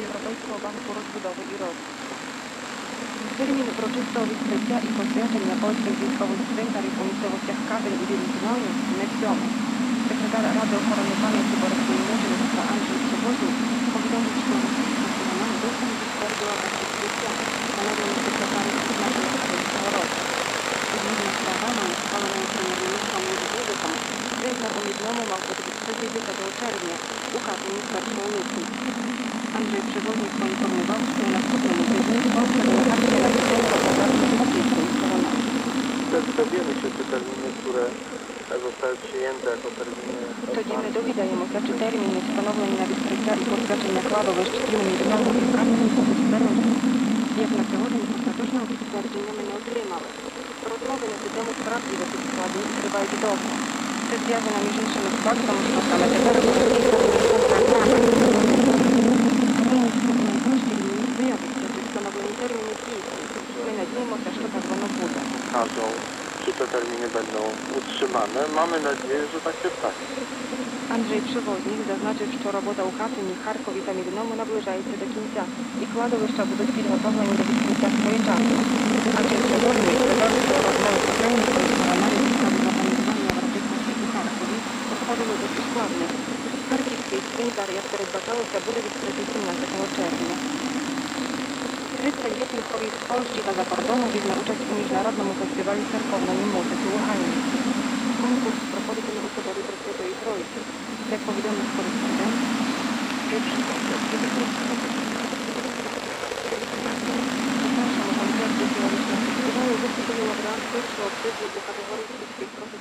Europejskiego Banku Rozbudowy i Rozwoju. Termin uroczystego odkrycia i poświęcenia polskich wojskowych cmentarzy po miejscowościach Katyń i Wielkinoju Nexionu. Sekretarz Rady Ochrony Pamięci po raz Młodzieństwa Andrzej Przewoźnik powiadomił, że nacionalny dostęp do składu odkrycia stanowią sekretarzy naszego Królestwa roku. Zgodnie z prawami uchwaloną premierministrą Młodzieżową, cmentarz u Jednomu ma być 30 czerwca ukaz ministra szkolnictwa. Andrzej Przewoźnik poinformował, że na następnym tygodniu Polska delegacja na Królestwo podatku bezpiecznej koronawirus. Dowiemy się te terminy, które zostały przyjęte jako terminy. Тоді ми довідаємося, чи терміни, встановлені на відкриття і посвячення кладовищ імені Віднову і Кам'янку безперечно. Як на сьогодні остаточного підтвердження ми не отримали. Розмови на цю тему справдливості складу тривають довго. Це зв'язано між іншими з фактом, що саме тепер російська програма. Найближчі дні виявиться, чи встановлені терміни дійсні. Ми надіємося, що так воно буде. Pokażą, czy te terminy będą utrzymane. Mamy nadzieję, że tak się stanie. Андрій Превознік зазначив, що робота у Хатині, Харкові та Мідному наближається до кінця, і кладовища будуть підготовлені до відкриття своєчасно. Андрій Превознік сказав, що розмови з українською стороною з справи організування виробництва у Харкові проходили досить складно. Харківський цвинтар, як передбачалося, буде відкритий 17 червня. 38 chorych z Polski i za kordoну wezmą udział w Międzynarodowym Festiwalu Cerkownym Muzyki Łuchani. Konkurs proponuje osobowi Praswiętej Trójcy. Jak powiadomo z korespondent, pierwszy koncert jest Zapraszam o koncerty teoryczne festiwalu, wystąpiła w ramach pierwszego odbytu kategorii wszystkich profesjonalnych.